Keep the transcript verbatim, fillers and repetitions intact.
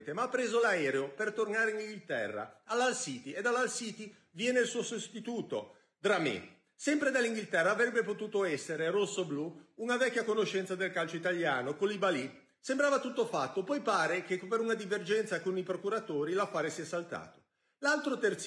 ma ha preso l'aereo per tornare in Inghilterra, all'Hull City, e dall'Hull City viene il suo sostituto, Dramé. Sempre dall'Inghilterra avrebbe potuto essere rosso-blu una vecchia conoscenza del calcio italiano, Koulibaly. Sembrava tutto fatto, poi pare che per una divergenza con i procuratori l'affare sia saltato. L'altro terzino